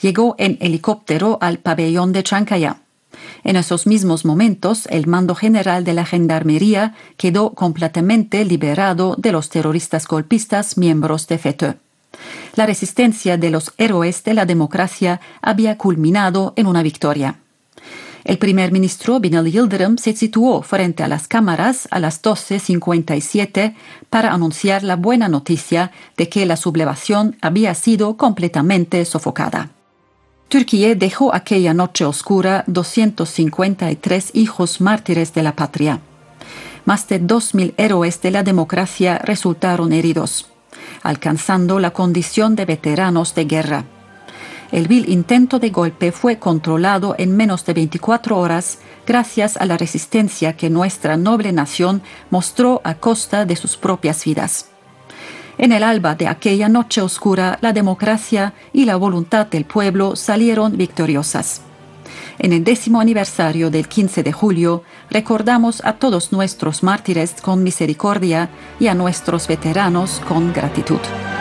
llegó en helicóptero al pabellón de Chancaya. En esos mismos momentos, el mando general de la Gendarmería quedó completamente liberado de los terroristas golpistas miembros de FETÖ. La resistencia de los héroes de la democracia había culminado en una victoria. El primer ministro Binali Yıldırım se situó frente a las cámaras a las 12:57 para anunciar la buena noticia de que la sublevación había sido completamente sofocada. Turquía dejó aquella noche oscura 253 hijos mártires de la patria. Más de 2.000 héroes de la democracia resultaron heridos, alcanzando la condición de veteranos de guerra. El vil intento de golpe fue controlado en menos de 24 horas gracias a la resistencia que nuestra noble nación mostró a costa de sus propias vidas. En el alba de aquella noche oscura, la democracia y la voluntad del pueblo salieron victoriosas. En el 10º aniversario del 15 de julio, recordamos a todos nuestros mártires con misericordia y a nuestros veteranos con gratitud.